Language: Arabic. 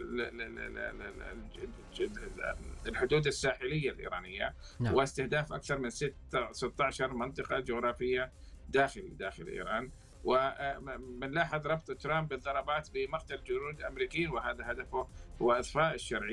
الحدود الساحلية الإيرانية، نعم. واستهداف أكثر من 16 منطقة جغرافية داخل إيران. وبنلاحظ ربط ترامب بالضربات بمقتل جنود أمريكيين، وهذا هدفه هو إطفاء الشرعية